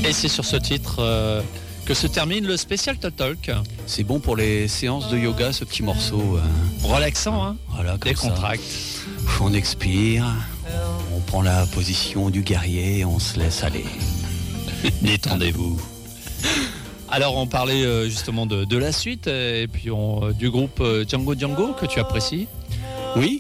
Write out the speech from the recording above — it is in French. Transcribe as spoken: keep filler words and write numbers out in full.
Et c'est sur ce titre euh, que se termine le spécial Talk Talk. C'est bon pour les séances de yoga, ce petit morceau. Euh, Relaxant, hein. Voilà, comme Décontracte. ça. On expire, on prend la position du guerrier, on se laisse aller. Détendez-vous. Alors on parlait euh, justement de, de la suite et puis on, euh, du groupe euh, Django Django que tu apprécies. Oui,